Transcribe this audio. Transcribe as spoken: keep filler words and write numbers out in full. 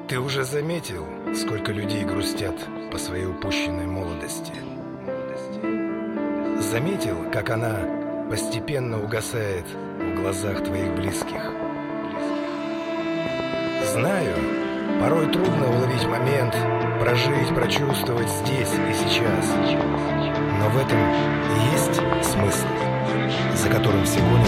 Ты уже заметил, сколько людей грустят по своей упущенной молодости? Заметил, как она постепенно угасает в глазах твоих близких? Знаю, порой трудно уловить момент, прожить, прочувствовать здесь и сейчас. Но в этом и есть смысл, за которым все гонятся.